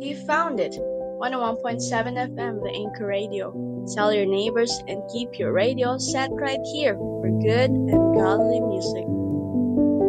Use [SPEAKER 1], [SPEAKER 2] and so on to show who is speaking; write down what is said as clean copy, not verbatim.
[SPEAKER 1] You found it. 101.7 FM, the Anchor Radio. Tell your neighbors and keep your radio set right here for good and godly music.